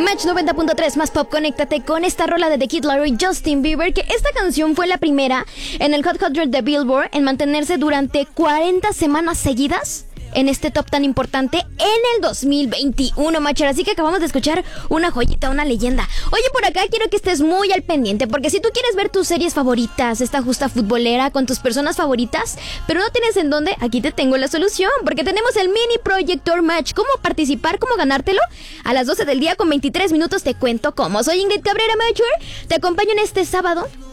Match 90.3 más pop, conéctate con esta rola de The Kid Laroi y Justin Bieber, que esta canción fue la primera en el Hot 100 de Billboard en mantenerse durante 40 semanas seguidas en este top tan importante en el 2021, Macher. Así que acabamos de escuchar una joyita, una leyenda. Oye, por acá quiero que estés muy al pendiente, porque si tú quieres ver tus series favoritas, esta justa futbolera con tus personas favoritas, pero no tienes en dónde, aquí te tengo la solución, porque tenemos el Mini Projector Match. ¿Cómo participar? ¿Cómo ganártelo? A las 12 del día con 23 minutos te cuento cómo. Soy Ingrid Cabrera, Macher. Te acompaño en este sábado